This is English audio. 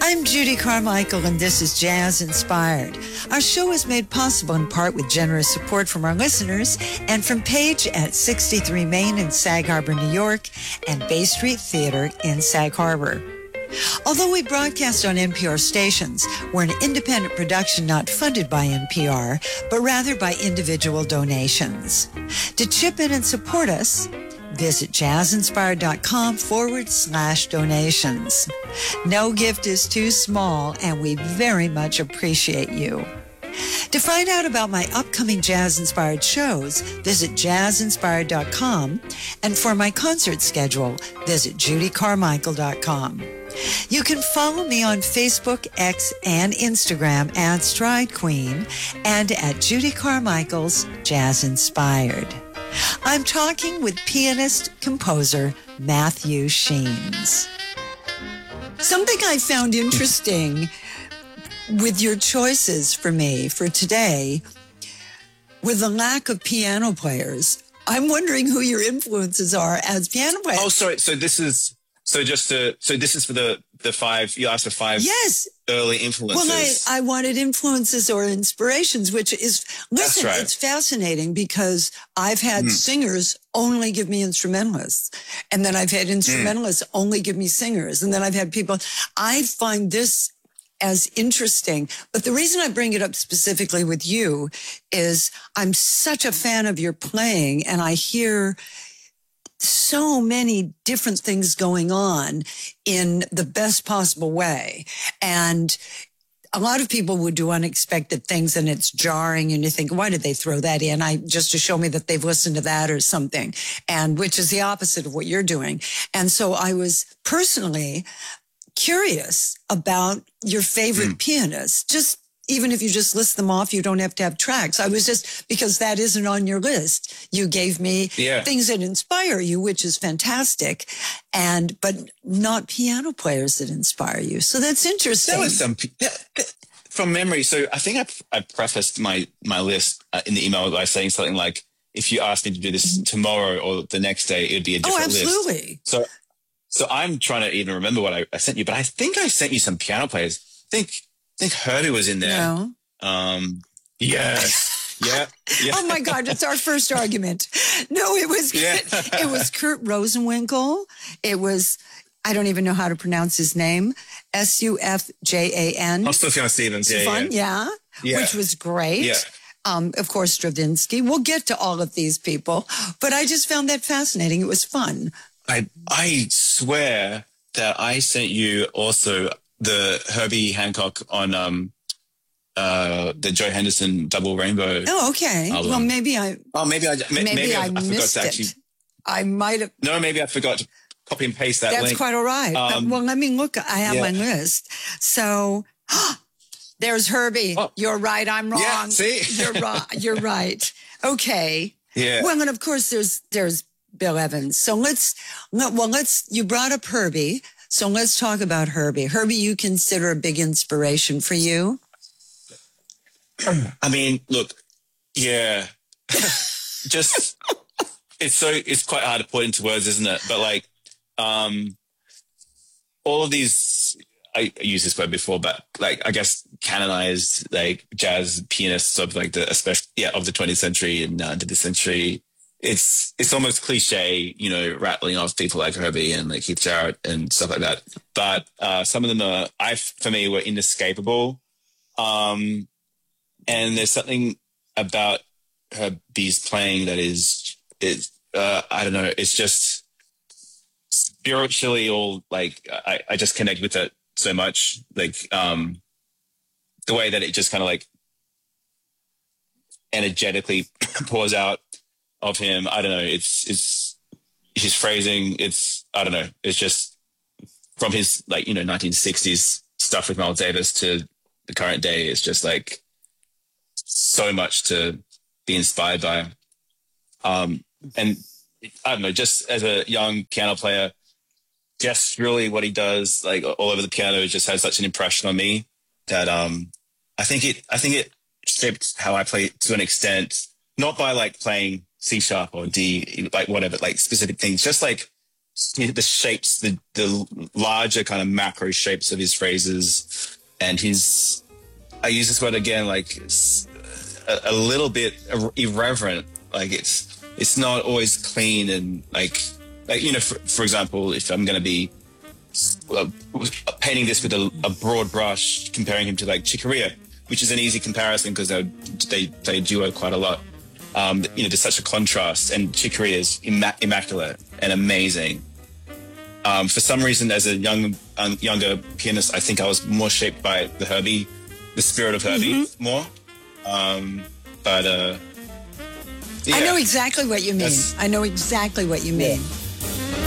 I'm Judy Carmichael, and this is Jazz Inspired. Our show is made possible in part with generous support from our listeners and from Page at 63 Main in Sag Harbor, New York, and Bay Street Theater in Sag Harbor. Although we broadcast on NPR stations, we're an independent production not funded by NPR, but rather by individual donations. To chip in and support us, visit jazzinspired.com/donations. No gift is too small, and we very much appreciate you. To find out about my upcoming jazz-inspired shows, visit jazzinspired.com, and for my concert schedule, visit judycarmichael.com. You can follow me on Facebook, X, and Instagram at Stride Queen and at Judy Carmichael's Jazz Inspired. I'm talking with pianist-composer Matthew Sheens. Something I found interesting with your choices for me for today, with the lack of piano players, I'm wondering who your influences are as piano players. Oh, sorry. So this is for the five. You asked for five. Yes. Early influences. Well, I wanted influences or inspirations, which is, listen, That's right. It's fascinating because I've had singers only give me instrumentalists. And then I've had instrumentalists only give me singers. And then I've had people, I find this as interesting. But the reason I bring it up specifically with you is I'm such a fan of your playing, and I hear so many different things going on in the best possible way. And a lot of people would do unexpected things and it's jarring and you think, why did they throw that in? Just to show me that they've listened to that or something, and which is the opposite of what you're doing. And so I was personally curious about your favorite pianists. Just even if you just list them off, you don't have to have tracks. I was just, because that isn't on your list. You gave me things that inspire you, which is fantastic, but not piano players that inspire you. So that's interesting. There was some from memory. So I think I prefaced my list in the email by saying something like, if you asked me to do this tomorrow or the next day, it'd be a different list. Oh, absolutely. So I'm trying to even remember what I sent you, but I think I sent you some piano players. I think Herbie was in there. No. Yes. Yeah. Oh my God, it's our first argument. No, it was it was Kurt Rosenwinkel. It was, I don't even know how to pronounce his name. Sufjan. Oh, Sufjan Stevens. Yeah. Which was great. Yeah. Of course, Stravinsky. We'll get to all of these people, but I just found that fascinating. It was fun. I swear that I sent you also the Herbie Hancock on the Joe Henderson Double Rainbow. Oh, okay. Album. Well, maybe I missed forgot to it. I might have. No, maybe I forgot to copy and paste that link. That's quite all right. Well, let me look. I have my list. So there's Herbie. Oh. You're right. I'm wrong. Yeah, see? You're right. Okay. Yeah. Well, and of course there's Bill Evans. So you brought up Herbie. So let's talk about Herbie. Herbie, you consider a big inspiration for you? I mean, look, yeah. Just, it's quite hard to put into words, isn't it? But like, all of these, I used this word before, but like, I guess canonized like jazz pianists of like especially of the 20th century and into the century. It's almost cliche, rattling off people like Herbie and like Keith Jarrett and stuff like that. But some of them for me were inescapable. And there's something about Herbie's playing that is I don't know, it's just spiritually all like I just connect with it so much. Like the way that it just kind of like energetically pours out of him. I don't know. It's his phrasing. I don't know. It's just from his 1960s stuff with Miles Davis to the current day. It's just like so much to be inspired by. And I don't know, just as a young piano player, just really what he does, like all over the piano, just has such an impression on me that I think it shaped how I play to an extent, not by like playing C sharp or D, like whatever, like specific things, just like the shapes, the larger kind of macro shapes of his phrases, and his, I use this word again, like it's a little bit irreverent. Like it's not always clean and like you know, for example, if I'm going to be painting this with a broad brush, comparing him to like Chick Corea, which is an easy comparison because they play duo quite a lot. You know, there's such a contrast, and Chick Corea is immaculate and amazing. For some reason, as a younger pianist, I think I was more shaped by the spirit of Herbie more. But yeah. I know exactly what you mean. I know exactly what you mean.